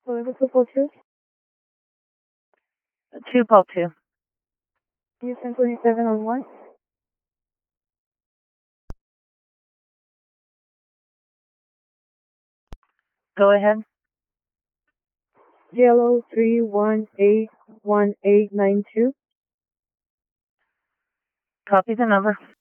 Deliver 242. 242. Houston 27 on 1. Go ahead. Yellow 3181892. Copy the number.